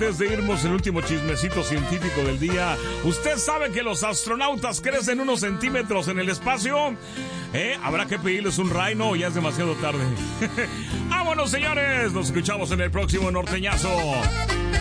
antes de irnos, el último chismecito científico del día. ¿Usted sabe que los astronautas crecen unos centímetros en el espacio? ¿Habrá que pedirles un reino o ya es demasiado tarde? ¡Vámonos, señores! Nos escuchamos en el próximo norteñazo.